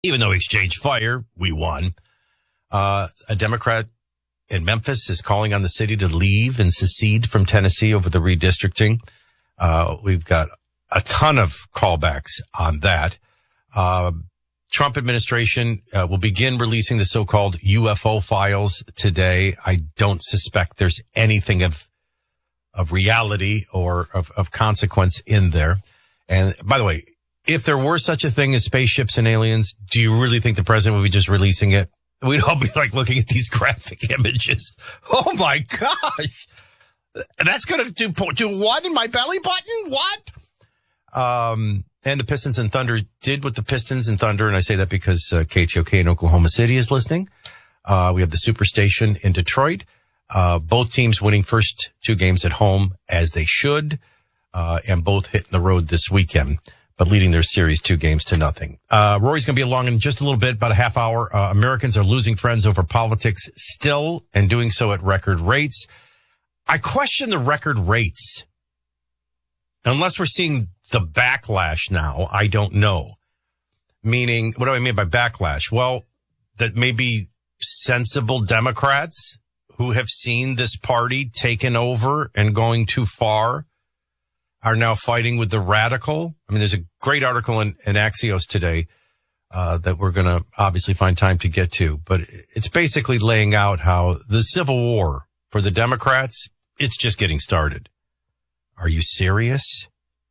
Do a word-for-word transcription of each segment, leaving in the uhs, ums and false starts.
even though we exchanged fire, we won. Uh, a Democrat in Memphis is calling on the city to leave and secede from Tennessee over the redistricting. Uh, we've got a ton of callbacks on that. Uh, Trump administration uh, will begin releasing the so-called U F O files today. I don't suspect there's anything of of reality or of, of consequence in there. And by the way, if there were such a thing as spaceships and aliens, do you really think the president would be just releasing it? We'd all be like looking at these graphic images. Oh my gosh. That's going to do, do what in my belly button? What? Um, and the Pistons and Thunder did what the Pistons and Thunder, and I say that because uh, K T O K in Oklahoma City is listening. Uh, we have the Superstation in Detroit. Uh, both teams winning first two games at home as they should, uh, and both hitting the road this weekend, but leading their series two games to nothing. Uh, Rory's going to be along in just a little bit, about a half hour. Uh, Americans are losing friends over politics still, and doing so at record rates. I question the record rates. Unless we're seeing the backlash now, I don't know. Meaning, what do I mean by backlash? Well, that maybe sensible Democrats who have seen this party taken over and going too far are now fighting with the radical. I mean, there's a great article in, in Axios today uh, that we're going to obviously find time to get to. But it's basically laying out how the Civil War for the Democrats, it's just getting started. Are you serious?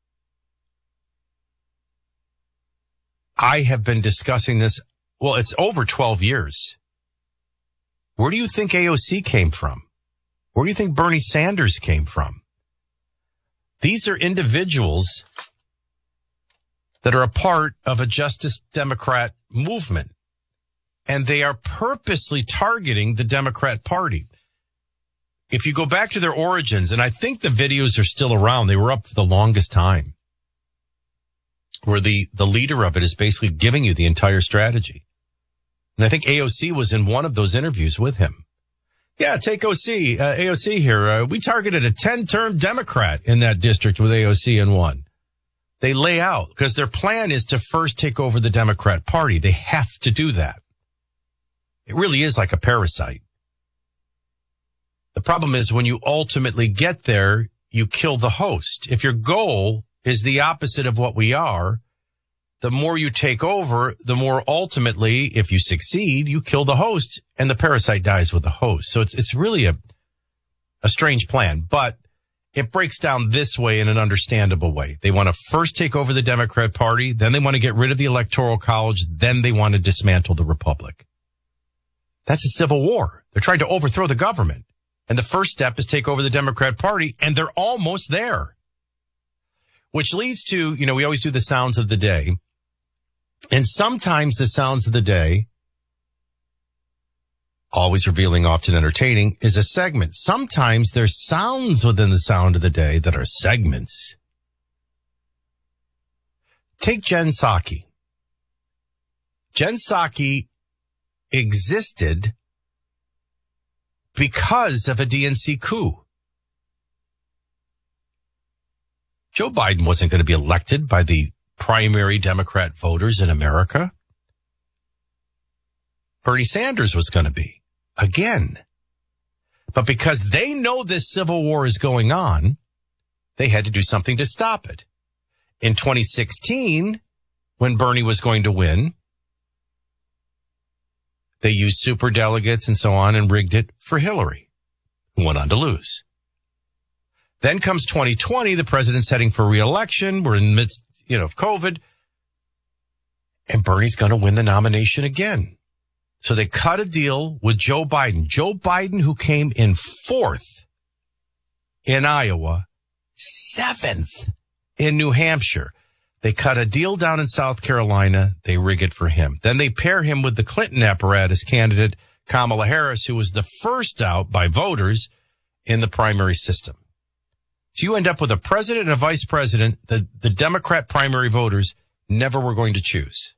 I have been discussing this. Well, it's over twelve years. Where do you think A O C came from? Where do you think Bernie Sanders came from? These are individuals that are a part of a Justice Democrat movement, and they are purposely targeting the Democrat Party. If you go back to their origins, and I think the videos are still around, they were up for the longest time, where the, the leader of it is basically giving you the entire strategy. And I think A O C was in one of those interviews with him. Yeah, take O C, uh, A O C here. Uh, we targeted a ten-term Democrat in that district with A O C and won. They lay out, because their plan is to first take over the Democrat Party. They have to do that. It really is like a parasite. The problem is when you ultimately get there, you kill the host. If your goal is the opposite of what we are, the more you take over, the more ultimately, if you succeed, you kill the host and the parasite dies with the host. So it's it's really a a strange plan, but it breaks down this way in an understandable way. They want to first take over the Democrat Party, then they want to get rid of the Electoral College, then they want to dismantle the Republic. That's a civil war. They're trying to overthrow the government. And the first step is take over the Democrat Party, and they're almost there. Which leads to, you know, we always do the sounds of the day. And sometimes the sounds of the day, always revealing, often entertaining, is a segment. Sometimes there's sounds within the sound of the day that are segments. Take Jen Psaki. Jen Psaki existed because of a D N C coup. Joe Biden wasn't going to be elected by the primary Democrat voters in America. Bernie Sanders was going to be, again. But because they know this civil war is going on, they had to do something to stop it. In twenty sixteen, when Bernie was going to win, they used superdelegates and so on and rigged it for Hillary, who went on to lose. Then comes twenty twenty, the president's heading for re-election. We're in the midst, you know, of COVID. And Bernie's going to win the nomination again. So they cut a deal with Joe Biden. Joe Biden, who came in fourth in Iowa, seventh in New Hampshire. They cut a deal down in South Carolina. They rig it for him. Then they pair him with the Clinton apparatus candidate, Kamala Harris, who was the first out by voters in the primary system. So you end up with a president and a vice president that the Democrat primary voters never were going to choose.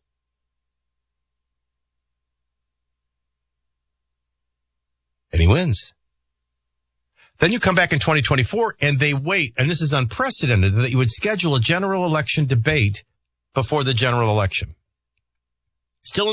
And he wins. Then you come back in twenty twenty-four and they wait, and this is unprecedented, that you would schedule a general election debate before the general election. Still